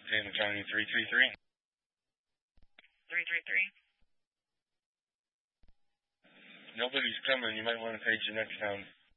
Taylor County 333. 333. Nobody's coming. You might want to page the next town.